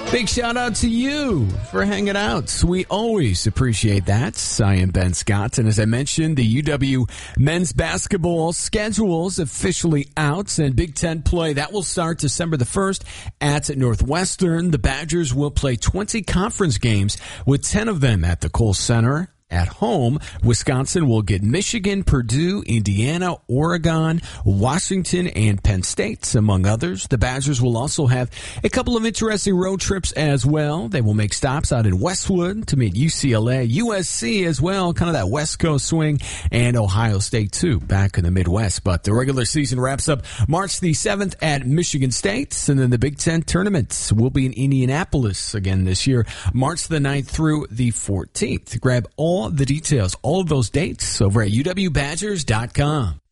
Big shout out to you for hanging out. We always appreciate that. I am Ben Scott, and as I mentioned, the UW men's basketball schedule's officially out, and Big Ten play, that will start December the 1st at Northwestern. The Badgers will play 20 conference games, with 10 of them at the Kohl Center. At home, Wisconsin will get Michigan, Purdue, Indiana, Oregon, Washington, and Penn State, among others. The Badgers will also have a couple of interesting road trips as well. They will make stops out in Westwood to meet UCLA, USC as well, kind of that West Coast swing, and Ohio State too, back in the Midwest. But the regular season wraps up March the 7th at Michigan State, and then the Big Ten tournament will be in Indianapolis again this year, March the 9th through the 14th. Grab all the details, all of those dates over at uwbadgers.com.